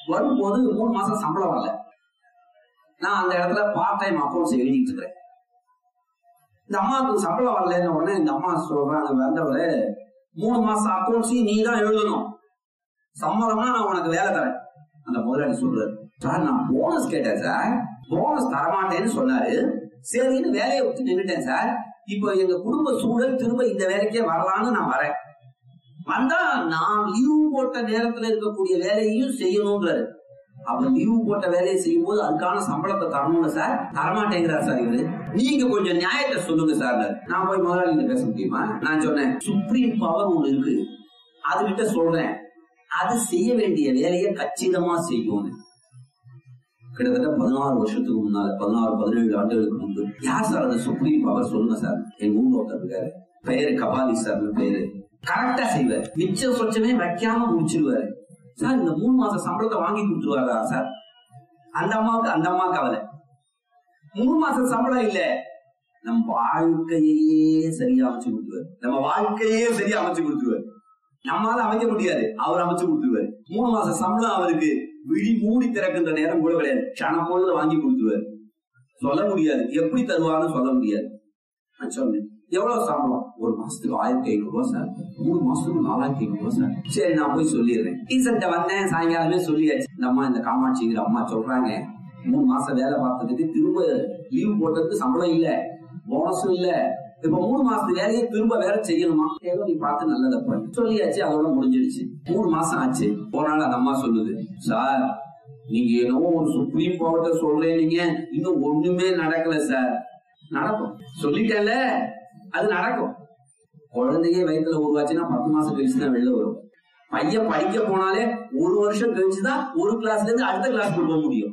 வரும்போது 3 மாசம் சம்பளம் வரல. நான் அந்த இடத்துல பார்ட் டைம் அக்கௌண்ட்ஸ் எழுதிட்டு இருக்கிறேன். இந்த அம்மாவுக்கு சம்பளம் வரலன்னு உடனே இந்த அம்மா சொல்றாங்க, வந்தவரு 3 மாசம் அக்கௌண்ட்ஸையும் நீ தான் எழுதணும், சம்மதம்னா நான் உனக்கு வேலை தரேன். அந்த முதலாளி சொல்றாரு, சார் நான் போனஸ் கேட்டேன் சார், போனஸ் தரமாட்டேன்னு சொன்னாரு, சரின்னு வேலையை விட்டு நின்றுட்டேன் சார். இப்போ எங்க குடும்ப சூழல் திரும்ப இந்த வேலைக்கே வரலான்னு நான் வரேன். வந்தா நான் லீவு போட்ட நேரத்துல இருக்கக்கூடிய வேலையையும் செய்யணும்ன்றாரு. அப்ப லீவு போட்ட வேலையை செய்யும் போது அதுக்கான சம்பளத்தை தரணும்ல சார், தரமாட்டேங்கிறார் சார் இவரு. நீங்க கொஞ்சம் நியாயத்தை சொல்லுங்க சார். நான் போய் முதலாளி பேச முடியுமா? நான் சொன்னேன், சுப்ரீம் பவர் ஒண்ணு இருக்கு, அதுகிட்ட சொல்றேன், அது செய்ய வேண்டிய வேலையை கச்சிதமா செய்யும். கிட்டத்தட்ட 16 வருஷத்துக்கு முன்னால, 16-17 ஆண்டுகளுக்கு முன்பு, யார் சார் அந்த சுப்ரீம் பவர் சொல்லுங்க சார். எங்க ஊர் ஒருத்தர் இருக்காரு, பெயரு கபாலி சார் பேரு. கரெக்டா செய்வார், மிச்சம் சொச்சமே வைக்காம முடிச்சிருவாரு சார். இந்த 3 மாசம் சம்பளத்தை வாங்கி கொடுத்துருவாரா சார்? அந்த அம்மா கவலை. 3 மாசம் சம்பளம் இல்ல, நம்ம வாழ்க்கையே சரியா அமைச்சு கொடுத்துருவாரு. நம்ம வாழ்க்கையே சரியா அமைச்சு கொடுத்துருவாரு. நம்மளால அமைக்க முடியாது, அவர் அமைச்சு கொடுத்துருவாரு. 3 மாசம் சம்பளம் அவருக்கு விழி மூடி திறக்கின்ற நேரம் கூட கிடையாது, கண பொழுது வாங்கி கொடுத்துருவாரு. சொல்ல முடியாது எப்படி தருவான்னு சொல்ல முடியாது. நான் சொன்னேன், எவ்வளவு சம்பளம்? 1 மாசத்துக்கு 1500 ரூபாய் சார், 3 மாசத்துக்கு 4500 ரூபாய் சார். சரி நான் போய் சொல்லிடுறேன். டீசன்ட்ட வந்தேன், சாயங்காலமே சொல்லியாச்சு. இந்த அம்மா, இந்த காமாட்சிங்கிற அம்மா சொல்றாங்க, 3 மாசம் வேலை பார்த்ததுக்கு திரும்ப லீவு போட்டதுக்கு சம்பளம் இல்ல, போனஸும் இல்ல, இப்ப 3 மாசத்துக்கு வேலையை திரும்ப வேற செய்யணுமா? ஏதோ நீ பார்த்து நல்லதப்ப சொல்லியாச்சு, அதோட முடிஞ்சிடுச்சு. 3 மாசம் ஆச்சு. போனாலும் அந்த அம்மா சொல்லுது, சார் நீங்க ஏதோ ஒரு சுப்ரீம் பவர்ட்ட சொல்றீங்க, இன்னும் ஒண்ணுமே நடக்கல சார். நடக்கும், சொல்லிட்டேன்ல, அது நடக்கும். குழந்தையே வயிற்றுல உருவாச்சுன்னா 10 மாசம் கழிச்சுதான் வெளில வரும். பையன் படிக்க போனாலே 1 வருஷம் கழிச்சுதான் ஒரு கிளாஸ்ல இருந்து அடுத்த கிளாஸ் போக முடியும்.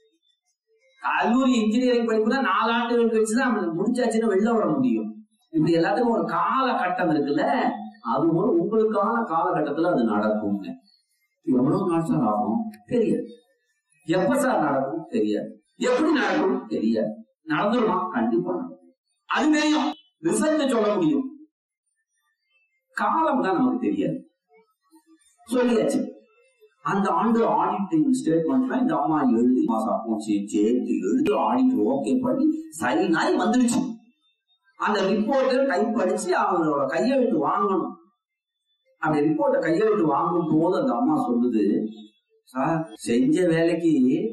கல்லூரி இன்ஜினியரிங் படிப்புனா 4 ஆண்டுகள் கழிச்சுதான் முடிச்சாச்சுன்னா வெளில வர முடியும். இப்படி எல்லாத்துக்கும் ஒரு காலகட்டம் இருக்குல்ல, அது ஒரு உங்களுக்கான காலகட்டத்துல அது நடக்கும். எவ்வளவு நாள் சார் ஆகும் தெரியாது, எப்ப சார் நடக்கும் தெரியாது, எப்படி நடக்கும் தெரியாது, நடந்துருமா? கண்டிப்பா அது தெரியும், ரிசல்ட் சொல்ல முடியும், காலம் தான் நமக்கு தெரியாது. சொல்லியாச்சு. அந்த ஆண்டு ஆடிட்டிங் ஸ்டேட்மெண்ட்ல இந்த அம்மா எழுதி மாசம் அக்கௌண்ட்ஸ் சேர்த்து எழுதி ஆடிட் ஓகே பண்ணி சரி நாய் வந்துருச்சு. அந்த ரிப்போர்ட்டை டைப் அடிச்சு அவங்களோட கையெழுத்து வாங்கணும். அப்படி ரிப்போர்ட்டை கையெழுத்து வாங்கும் போது அந்த அம்மா சொல்லுது, சார் செஞ்ச வேலைக்கு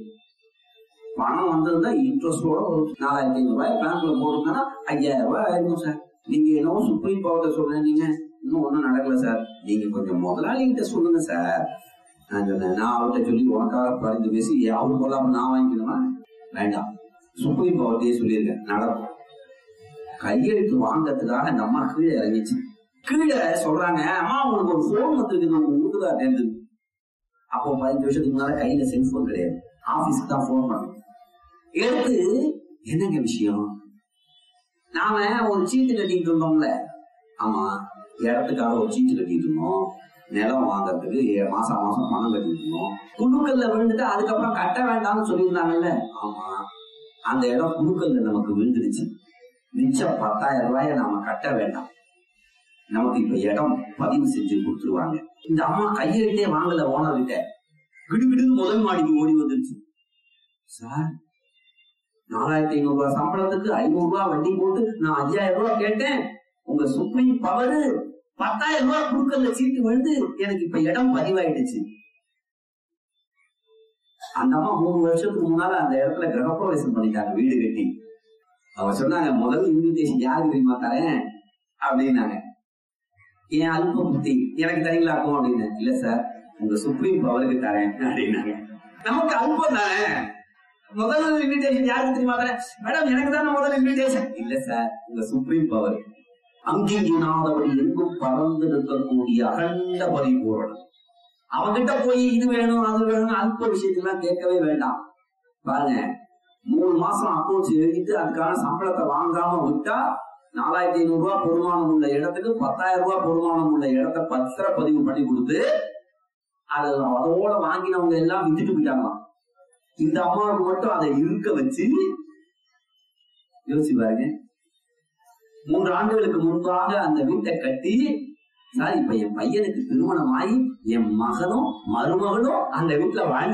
பணம் வந்திருந்தா இன்ட்ரெஸ்டோட ஒரு 4500 ரூபாய் பேங்க்ல போட்டுருந்தா 5000 ரூபாய் ஆயிருக்கும் சார். நீங்க என்னவோ சுப்ரீம் பவர்ட்ட சொல்றீங்க, இன்னும் ஒன்னும் நடக்கல சார், நீங்க கொஞ்சம் முதலாளி கிட்ட சொல்லுங்க சார். நான் சொன்னேன், நான் அவர்கிட்ட சொல்லி உனக்காக பறிந்து பேசி அவரு போலாம நான் வாங்கிக்கணுமா? வேண்டாம், சுப்ரீம் பவர்ட்டையே சொல்லியிருக்கேன், நடக்கும். கையெழுத்து வாங்கறதுக்காக இந்த அம்மா கீழே இறங்கிச்சு. கீழே சொல்றாங்க, அம்மா உங்களுக்கு ஒரு போன் வந்துருக்கு, உங்க வீட்டுக்கார இருந்து. அப்போ 15 வருஷத்துக்கு முன்னால கையில செல்போன் கிடையாது, ஆபீஸ்க்கு தான் போன் பண்ணணும். எடுத்து, என்னங்க விஷயம்? நாம ஒரு சீட்டு கட்டிட்டு இருந்தோம்ல, ஆமா இடத்துக்காக ஒரு சீட்டு கட்டிட்டு இருந்தோம், நிலம் வாங்கறதுக்கு மாசம் மாசம் பணம் கட்டிட்டு இருந்தோம், குழுக்கல்ல விழுந்துட்டு அதுக்கப்புறம் கட்ட வேண்டாம்னு சொல்லியிருந்தாங்கல்ல, ஆமா அந்த இடம் குழுக்கல்ல நமக்கு விழுந்துருச்சு. மிச்சம் 10,000 ரூபாய நாம கட்ட வேண்டாம், நமக்கு இப்ப இடம் பதிவு செஞ்சு கொடுத்துருவாங்க. இந்த அம்மா கையெழுத்தே வாங்கல ஓனர் கிட்ட, கிடுகிடுன்னு முதல் மாடிக்கு ஓடி வந்துருச்சு. சார் 4500 ரூபாய் சம்பளத்துக்கு 500 ரூபாய் வட்டி போட்டு நான் 5000 ரூபாய் கேட்டேன், உங்க சுப்ரீம் பவர் 10,000 ரூபாய் குழுக்கல்ல சீட்டு விழுந்து எனக்கு இப்ப இடம் பதிவாயிடுச்சு. அந்த அம்மா 3 வருஷத்துக்கு முன்னால அந்த இடத்துல கிரகப்பிரவேசம் பண்ணிட்டாங்க, வீடு கட்டி. அவங்க சொன்னாங்க, முதல் இன்விடேஷன் யாருக்கு தெரியுமா தரேன் அப்படின்னாங்க. ஏன் அல்ப புத்தி எனக்கு தரீங்களாக்கும் அப்படின்னு. இல்ல சார், உங்க சுப்ரீம் பவருக்கு தரேன் அப்படின்னாங்க. நமக்கு அல்பம் தானே, முதல் இன்விடேஷன் யாருக்கு தெரியுமா தரேன்? மேடம் எனக்கு தானே முதல் இன்விடேஷன். இல்ல சார், உங்க சுப்ரீம் பவர். அங்கினாதபடி எங்கும் பறந்து இருக்கக்கூடிய அகண்ட பரிபூரணம். அவங்கிட்ட போய் இது வேணும் அது வேணும் அல்ப விஷயத்தெல்லாம் கேட்கவே வேண்டாம். பாருங்க, 3 மாசம் அக்கௌண்ட்ஸ் எழுதிட்டு அதுக்கான சம்பளத்தை வாங்காம விட்டா 4500 ரூபாய் பொறுமானம் உள்ள இடத்துக்கு 10,000 ரூபாய் பொறுமானம் உள்ள இடத்த பத்திர பதிவு பண்ணி கொடுத்து அதோட வாங்கினவங்க எல்லாம் விட்டுட்டு போயிட்டாங்களாம். இந்த அம்மாவுக்கு மட்டும் அதை இருக்க வச்சு யோசிச்சு பாருங்க. 3 ஆண்டுகளுக்கு முன்பாக அந்த வீட்டை கட்டி, சார் இப்ப என் பையனுக்கு திருமணம் ஆகி என் மகனும் மருமகனும் அந்த வீட்டுல வாழ்ந்து